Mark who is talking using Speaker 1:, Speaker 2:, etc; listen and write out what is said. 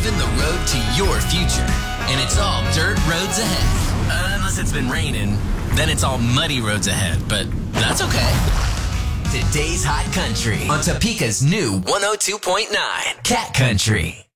Speaker 1: paving the road to your future. And it's all dirt roads ahead. Unless it's been raining, then it's all muddy roads ahead, but that's okay. Today's Hot Country on Topeka's new 102.9 Cat Country.